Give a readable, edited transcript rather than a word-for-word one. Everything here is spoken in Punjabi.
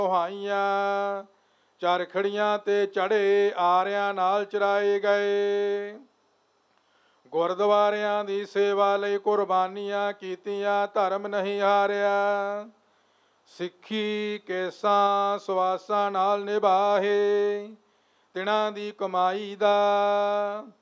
ਹਾਈਆਂ ਚਰਖੜੀਆਂ ਤੇ ਚੜੇ ਆਰਿਆਂ ਨਾਲ ਚਰਾਏ ਗਏ। ਗੁਰਦੁਆਰਿਆਂ ਦੀ ਸੇਵਾ ਲਈ ਕੁਰਬਾਨੀਆਂ ਕੀਤੀਆਂ, ਧਰਮ ਨਹੀਂ ਹਾਰਿਆ। ਸਿੱਖੀ ਕੇਸਾਂ ਸਵਾਸਾਂ ਨਾਲ ਨਿਭਾਹੇ, ਤਿਨਾਂ ਦੀ ਕਮਾਈ ਦਾ